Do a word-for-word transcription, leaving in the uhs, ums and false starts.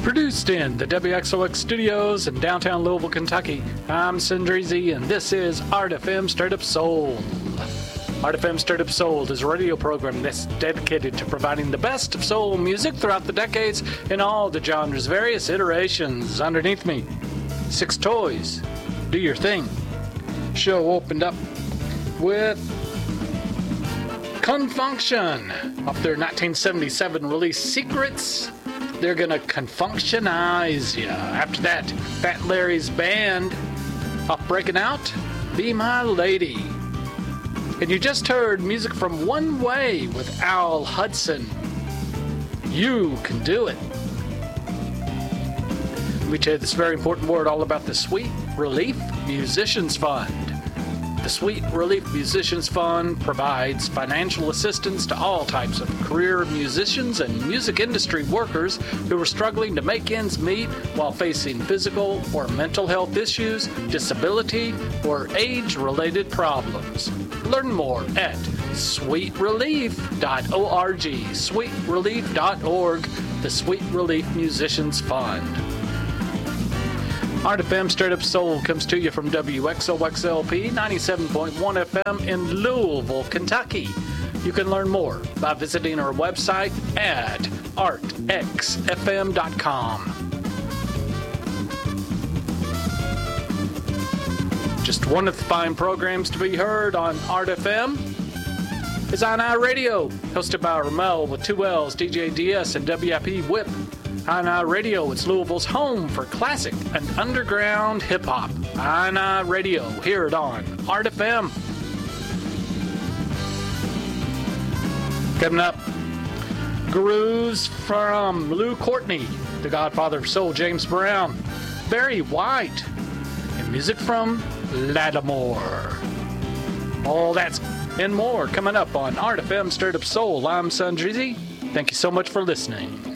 Produced in the W X O X studios in downtown Louisville, Kentucky. I'm Sindreezy, and this is Art F M Straight Up Soul. Art F M Straight Up Soul is a radio program that's dedicated to providing the best of soul music throughout the decades in all the genres, various iterations. Underneath me, Six Toys, Do Your Thing. Show opened up with Confunction off their nineteen seventy-seven release Secrets. They're gonna confunctionize ya. After that, Fat Larry's Band off Breaking Out, Be My Lady. And you just heard music from One Way with Al Hudson. You Can Do It. Let me tell you this very important word all about the Sweet Relief Musicians Fund. The Sweet Relief Musicians Fund provides financial assistance to all types of career musicians and music industry workers who are struggling to make ends meet while facing physical or mental health issues, disability, or age-related problems. Learn more at sweet relief dot org. sweet relief dot org, the Sweet Relief Musicians Fund. Art F M Straight Up Soul comes to you from W X O X L P ninety-seven point one F M in Louisville, Kentucky. You can learn more by visiting our website at art x f m dot com. Just one of the fine programs to be heard on Art F M is on iRadio, hosted by Ramel with two L's, D J D S, and W I P Whip. I N I Radio, it's Louisville's home for classic and underground hip-hop. I N I Radio, hear it on Art F M. Coming up, grooves from Lou Courtney, the godfather of soul, James Brown, Barry White, and music from Lattimore. All that's and more coming up on Art F M Straight Up Soul. I'm Sindreezy. Thank you so much for listening.